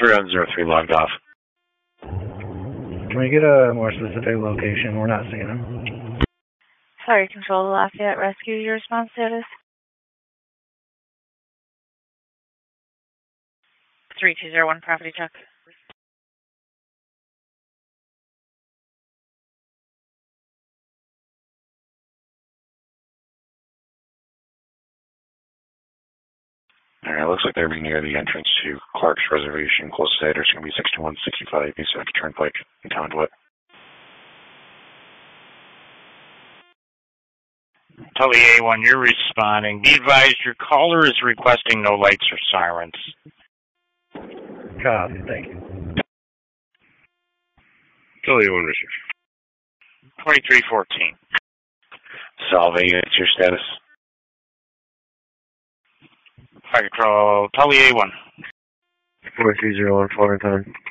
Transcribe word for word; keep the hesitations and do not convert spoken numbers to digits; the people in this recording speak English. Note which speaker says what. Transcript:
Speaker 1: three one zero three logged off.
Speaker 2: Can we get a more specific location? We're not seeing them.
Speaker 3: Sorry, Control Lafayette Rescue, your response status? three two zero one property check.
Speaker 1: All right, looks like they're near the entrance to Clark's Reservation. Closest address is going to be sixty-one sixty-five East Sac Turnpike in Conduit.
Speaker 4: Tully A one, you're responding. Be advised, your caller is requesting no lights or sirens.
Speaker 2: Copy, thank you.
Speaker 5: Tully A one, Richard.
Speaker 4: twenty-three fourteen.
Speaker 1: Salve, it's your status.
Speaker 4: Fire Control, Tully A one.
Speaker 5: four three zero one four, time.